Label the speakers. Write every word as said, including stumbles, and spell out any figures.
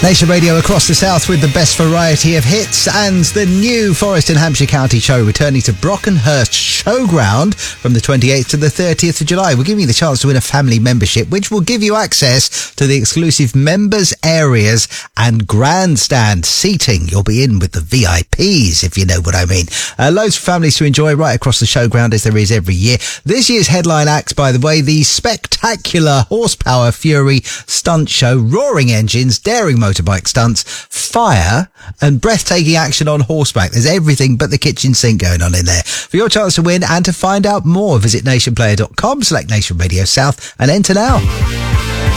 Speaker 1: Nation Radio across the south with the best variety of hits, and the new Forest and Hampshire County Show returning to Brockenhurst Showground from the twenty-eighth to the thirtieth of July. We'll give you the chance to win a family membership, which will give you access to the exclusive members areas and grandstand seating. You'll be in with the V I Ps, if you know what I mean. Uh, loads of families to enjoy right across the showground, as there is every year. This year's headline acts, by the way, the spectacular Horsepower Fury stunt show, roaring engines, daring motorbike stunts, fire and breathtaking action on horseback. There's everything but the kitchen sink going on in there. For your chance to win and to find out more, visit nation player dot com, select Nation Radio South and enter now.